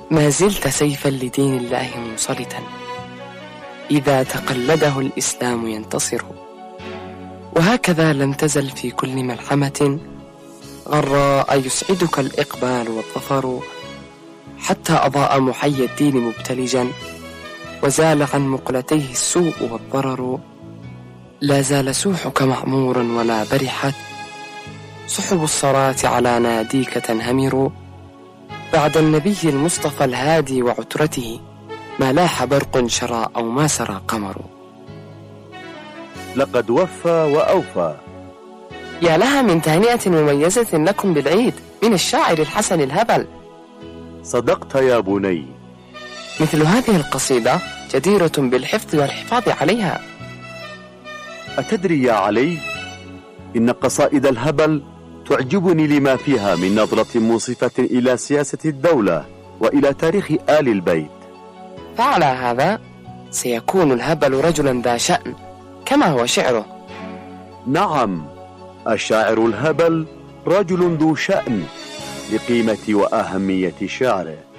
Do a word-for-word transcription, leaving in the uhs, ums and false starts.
ما زلت سيفا لدين الله منصلتا، إذا تقلده الإسلام ينتصر. وهكذا لم تزل في كل ملحمة غراء يسعدك الإقبال والظفر، حتى أضاء محيي الدين مبتلجا، وزال عن مقلتيه السوء والضرر. لا زال سوحك معمورا ولا برحت سحب الصلاة على ناديك تنهمر. بعد النبي المصطفى الهادي وعترته ما لاح برق شرى أو ما سرى قمر. لقد وفى وأوفى. يا لها من تهنئة مميزة لكم بالعيد من الشاعر الحسن الهبل. صدقت يا بني. مثل هذه القصيدة جديرة بالحفظ والحفاظ عليها. أتدري يا علي، إن قصائد الهبل تعجبني لما فيها من نظرة منصفة إلى سياسة الدولة وإلى تاريخ آل البيت. فعلى هذا سيكون الهبل رجلا ذا شأن كما هو شعره. نعم، الشاعر الهبل رجل ذو شأن لقيمة وأهمية شعره.